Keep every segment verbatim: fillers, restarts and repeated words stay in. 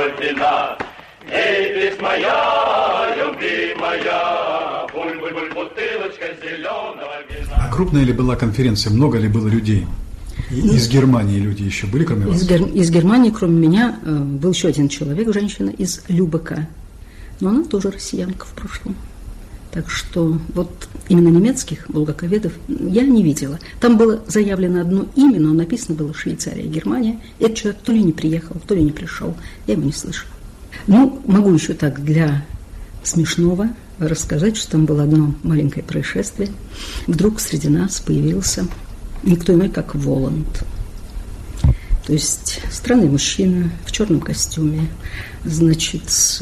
вина. Эй, моя, любимая, буль-буль-буль, бутылочка зеленого вина. А крупная ли была конференция? Много ли было людей? И ну, из Германии люди еще были, кроме вас? Из, Гер... из Германии, кроме меня, был еще один человек, женщина из Любека. Но она тоже россиянка в прошлом. Так что вот именно немецких булгаковедов я не видела. Там было заявлено одно имя, но написано было Швейцария, Германия. И этот человек то ли не приехал, то ли не пришел. Я его не слышала. Ну, могу еще так для смешного рассказать, что там было одно маленькое происшествие. Вдруг среди нас появился никто иной, как Воланд. То есть странный мужчина в черном костюме, значит, с,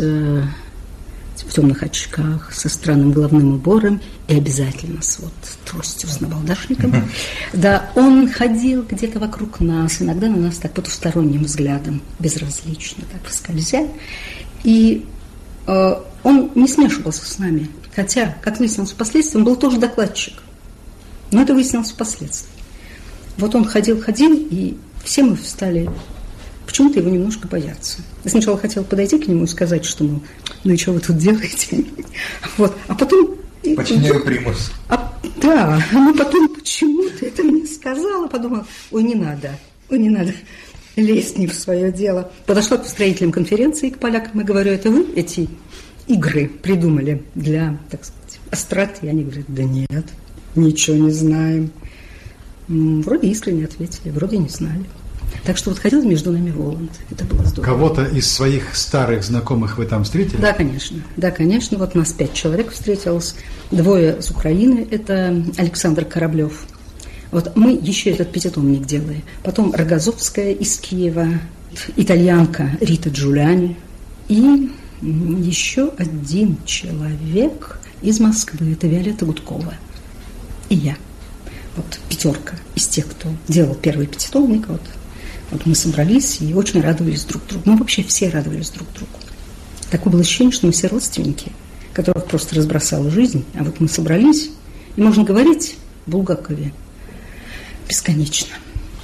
в темных очках, со странным головным убором и обязательно с вот тростью, с набалдашником. Да, он ходил где-то вокруг нас, иногда на нас так потусторонним взглядом, безразлично, так скользя. И э, он не смешивался с нами, хотя, как выяснилось впоследствии, он был тоже докладчик. Но это выяснилось впоследствии. Вот он ходил-ходил, и все мы стали почему-то его немножко бояться. Я сначала хотела подойти к нему и сказать, что, ну, ну и что вы тут делаете? Вот. А потом... Подчиняю примус. А, да, но потом почему-то это мне сказала, подумала, ой, не надо, ой, не надо лезть не в свое дело. Подошла к устроителям конференции, к полякам, и говорю, это вы эти игры придумали для, так сказать, остроты? И они говорят, да нет, ничего не знаем. Вроде искренне ответили, вроде не знали. Так что вот ходил между нами Воланд. Это было здорово. Кого-то из своих старых знакомых вы там встретили? Да, конечно. Да, конечно. Вот нас пять человек встретилось. Двое с Украины. Это Александр Кораблев. Вот мы еще этот пятитомник делали. Потом Рогозовская из Киева, итальянка Рита Джулиани и еще один человек из Москвы. Это Виолетта Гудкова. И я. Вот пятерка из тех, кто делал первый пятитомник. Вот, вот мы собрались и очень радовались друг другу. Ну, вообще все радовались друг другу. Такое было ощущение, что мы все родственники, которых просто разбросала жизнь. А вот мы собрались, и можно говорить в Булгакове бесконечно.